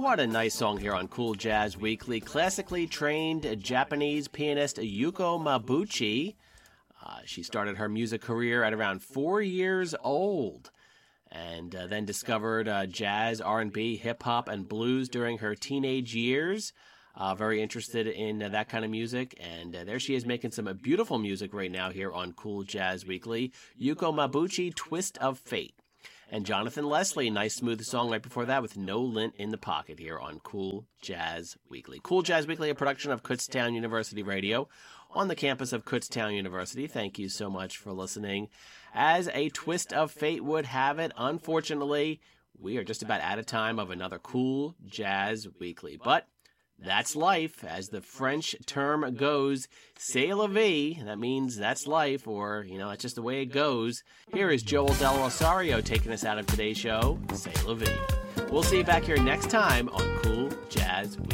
What a nice song here on Cool Jazz Weekly. Classically trained Japanese pianist Yuko Mabuchi. She started her music career at around 4 years old and then discovered jazz, R&B, hip-hop, and blues during her teenage years. Very interested in that kind of music, and there she is making some beautiful music right now here on Cool Jazz Weekly. Yuko Mabuchi, Twist of Fate. And Jonathan Leslie, nice smooth song right before that with No Lint in the Pocket here on Cool Jazz Weekly. Cool Jazz Weekly, a production of Kutztown University Radio on the campus of Kutztown University. Thank you so much for listening. As a twist of fate would have it, unfortunately, we are just about out of time of another Cool Jazz Weekly. But that's life, as the French term goes. C'est la vie. That means that's life, or, that's just the way it goes. Here is Joel Del Rosario taking us out of today's show. C'est la vie. We'll see you back here next time on Cool Jazz Weekly.